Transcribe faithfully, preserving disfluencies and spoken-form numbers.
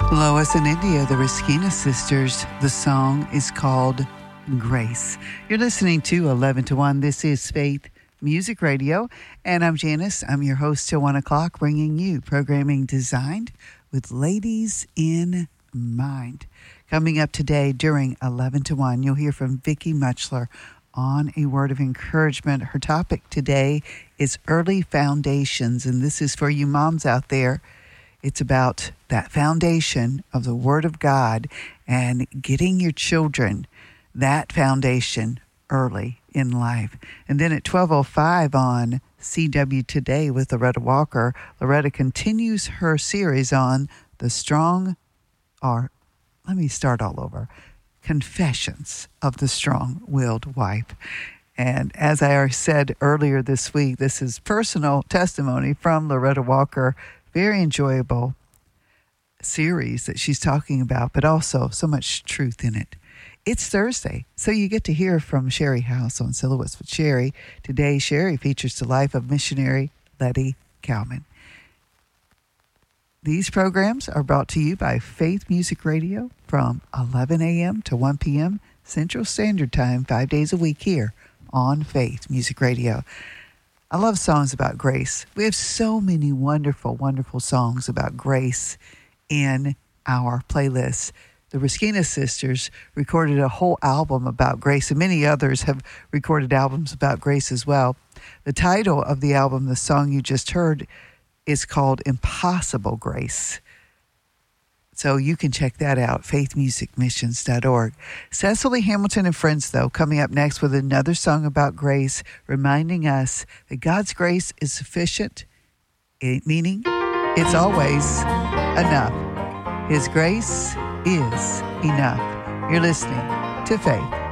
Lois and India, the Riskina sisters. The song is called Grace. You're listening to eleven to one. This is Faith Music Radio, and I'm Janice. I'm your host till one o'clock, bringing you programming designed with ladies in mind. Coming up today during eleven to one, you'll hear from Vicki Muchler on a word of encouragement. Her topic today is early foundations, and this is for you moms out there. It's about that foundation of the Word of God and getting your children that foundation early in life. And then at twelve oh five on C W Today with Loretta Walker, Loretta continues her series on the strong, or let me start all over, Confessions of the Strong-Willed Wife. And as I said earlier this week, this is personal testimony from Loretta Walker. Very enjoyable series that she's talking about, but also so much truth in it. It's Thursday, so you get to hear from Sherry House on Silhouettes with Sherry. Today, Sherry features the life of missionary Letty Kalman. These programs are brought to you by Faith Music Radio from eleven a.m. to one p.m. Central Standard Time, five days a week here on Faith Music Radio. I love songs about grace. We have so many wonderful, wonderful songs about grace in our playlist. The Riskina sisters recorded a whole album about grace, and many others have recorded albums about grace as well. The title of the album, the song you just heard, is called Impossible Grace. So you can check that out, faith music missions dot org. Cecily Hamilton and Friends, though, coming up next with another song about grace, reminding us that God's grace is sufficient, meaning it's always enough. His grace is enough. You're listening to Faith